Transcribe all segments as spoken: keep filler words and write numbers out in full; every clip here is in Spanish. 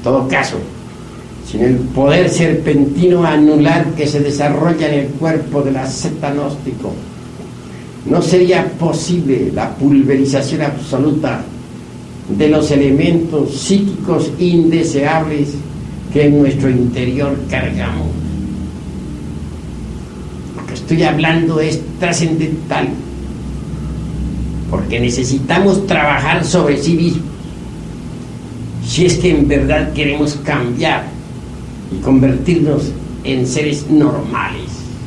todo caso, sin el poder serpentino anular que se desarrolla en el cuerpo del asceta gnóstico, no sería posible la pulverización absoluta de los elementos psíquicos indeseables que en nuestro interior cargamos. Lo que estoy hablando es trascendental, porque necesitamos trabajar sobre sí mismos, si es que en verdad queremos cambiar y convertirnos en seres normales.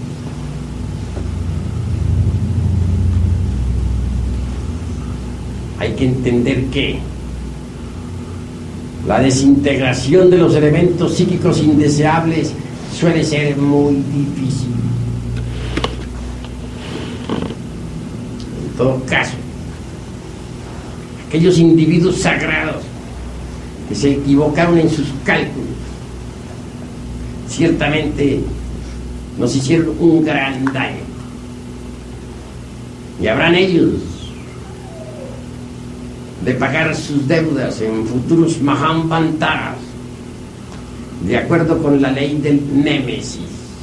Hay que entender que la desintegración de los elementos psíquicos indeseables suele ser muy difícil. En todo caso, aquellos individuos sagrados que se equivocaron en sus cálculos ciertamente nos hicieron un gran daño, y habrán ellos de pagar sus deudas en futuros Mahamvantaras, de acuerdo con la ley del Némesis.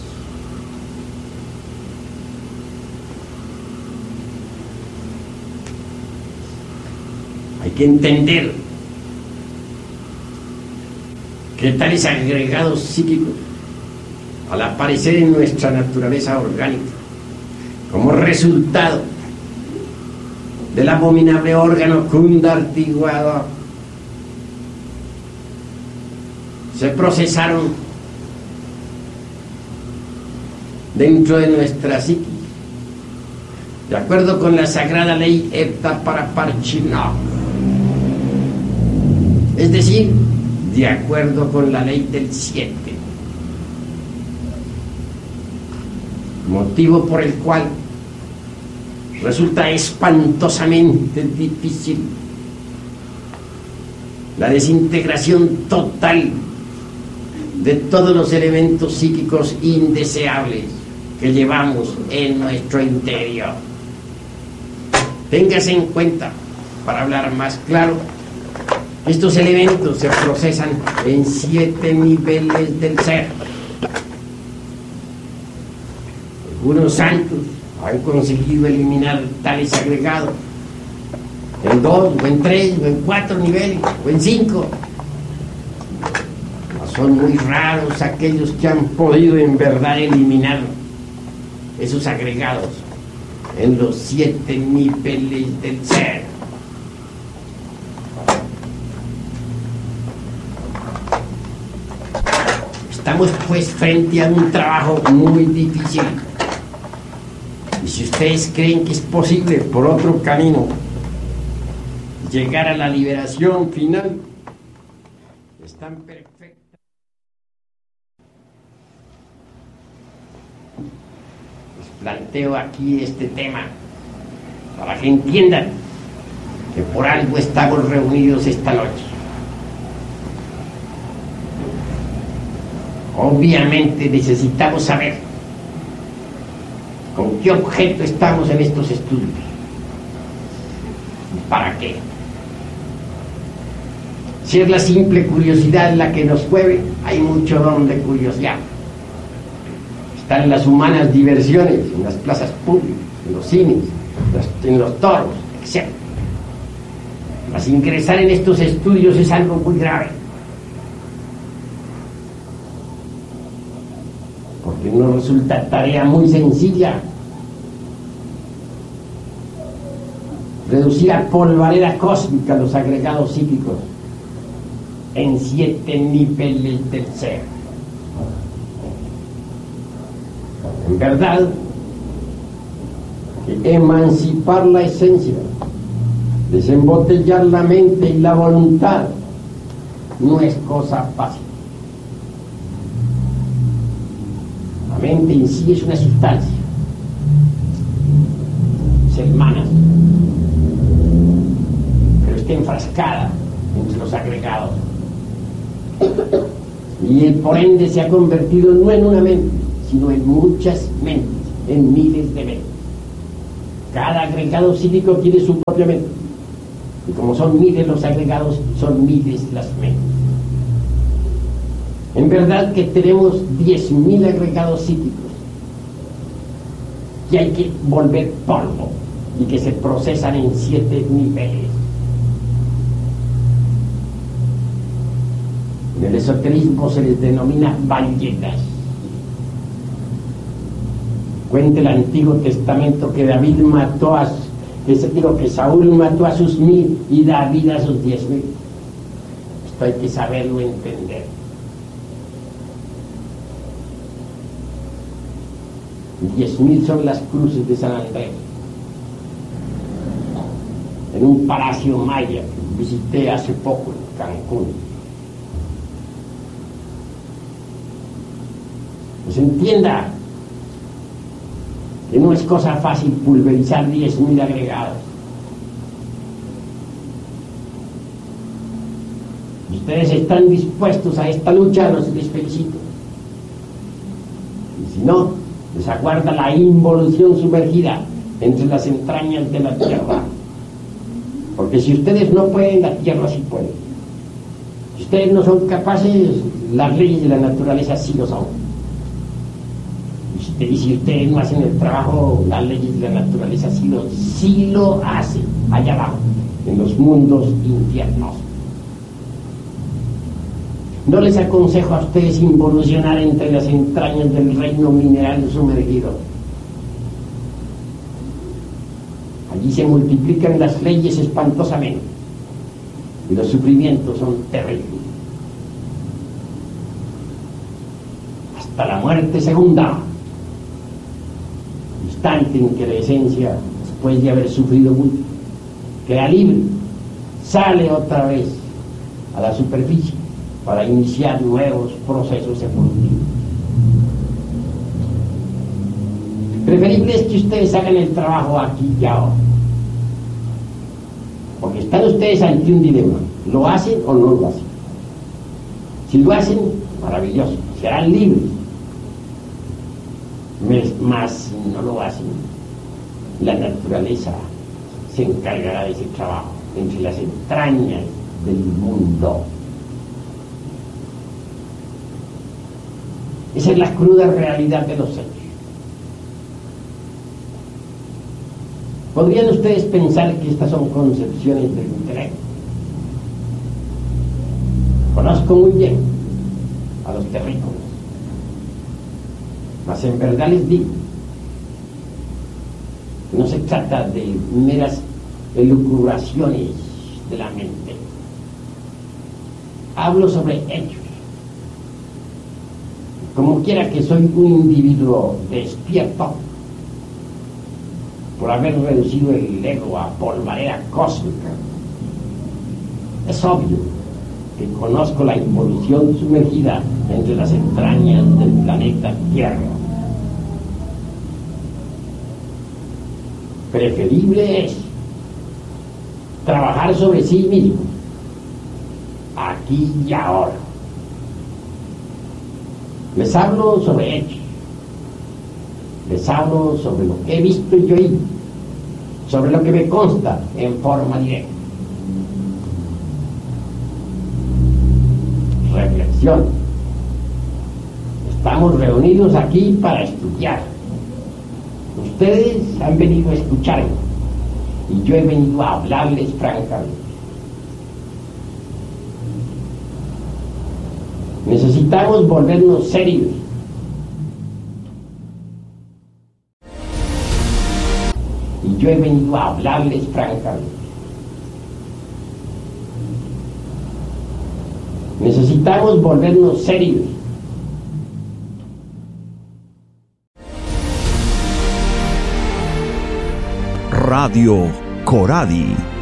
Hay que entender que tales agregados psíquicos, al aparecer en nuestra naturaleza orgánica como resultado del abominable órgano Kundartiguador, se procesaron dentro de nuestra psiquis, de acuerdo con la sagrada ley Hepta Paraparchina, es decir, de acuerdo con la ley del siete, motivo por el cual resulta espantosamente difícil la desintegración total de todos los elementos psíquicos indeseables que llevamos en nuestro interior. Téngase en cuenta, para hablar más claro, estos elementos se procesan en siete niveles del ser. Algunos santos han conseguido eliminar tales agregados en dos, o en tres, o en cuatro niveles, o en cinco. Son muy raros aquellos que han podido en verdad eliminar esos agregados en los siete niveles del ser. Estamos pues frente a un trabajo muy difícil, y si ustedes creen que es posible por otro camino llegar a la liberación final, están perfectos. Les planteo aquí este tema para que entiendan que por algo estamos reunidos esta noche. Obviamente necesitamos saber con qué objeto estamos en estos estudios y para qué. Si es la simple curiosidad la que nos mueve, hay mucho don de curiosidad. Están las humanas diversiones en las plazas públicas, en los cines, en los toros, etcétera. Mas ingresar en estos estudios es algo muy grave, porque no resulta tarea muy sencilla reducir a polvareda cósmica los agregados psíquicos en siete niveles del ser. En verdad, que emancipar la esencia, desembotellar la mente y la voluntad, no es cosa fácil. La mente en sí es una sustancia, se emana, pero está enfrascada entre los agregados, y por ende se ha convertido no en una mente, sino en muchas mentes, en miles de mentes. Cada agregado psíquico tiene su propia mente, y como son miles los agregados, son miles las mentes. En verdad que tenemos diez mil agregados psíquicos que hay que volver polvo y que se procesan en siete niveles. En el esoterismo se les denomina ballenas. Cuenta el Antiguo Testamento que David mató a que, digo, que Saúl mató a sus mil y David a sus diez mil. Esto hay que saberlo entender. Diez mil son las cruces de San Andrés. En un palacio maya que visité hace poco en Cancún. Pues entienda que no es cosa fácil pulverizar diez mil agregados. Ustedes están dispuestos a esta lucha, los les felicito. Y si no, les aguarda la involución sumergida entre las entrañas de la tierra. Porque si ustedes no pueden, la tierra sí puede. Si ustedes no son capaces, las leyes de la naturaleza sí lo son. Y si ustedes no hacen el trabajo, las leyes de la naturaleza sí lo, sí lo hacen, allá abajo, en los mundos infiernos. No les aconsejo a ustedes involucionar entre las entrañas del reino mineral sumergido. Allí se multiplican las leyes espantosamente y los sufrimientos son terribles. Hasta la muerte segunda, instante en que la esencia, después de haber sufrido mucho, queda libre, sale otra vez a la superficie para iniciar nuevos procesos evolutivos. Preferible es que ustedes hagan el trabajo aquí y ahora, porque están ustedes ante un dilema: ¿lo hacen o no lo hacen? Si lo hacen, maravilloso, serán libres. Más si no lo hacen, la naturaleza se encargará de ese trabajo entre las entrañas del mundo. Esa es la cruda realidad de los hechos. ¿Podrían ustedes pensar que estas son concepciones del intelecto? Conozco muy bien a los terrícolas, mas en verdad les digo que no se trata de meras elucubraciones de la mente. Hablo sobre hechos. Como quiera que soy un individuo despierto, por haber reducido el ego a polvareda cósmica, es obvio que conozco la involución sumergida entre las entrañas del planeta Tierra. Preferible es trabajar sobre sí mismo, aquí y ahora. Les hablo sobre hechos, les hablo sobre lo que he visto y oído, sobre lo que me consta en forma directa. Reflexión. Estamos reunidos aquí para estudiar. Ustedes han venido a escucharme y yo he venido a hablarles francamente. Necesitamos volvernos serios. Y yo he venido a hablarles francamente. Necesitamos volvernos serios. Radio Coradi.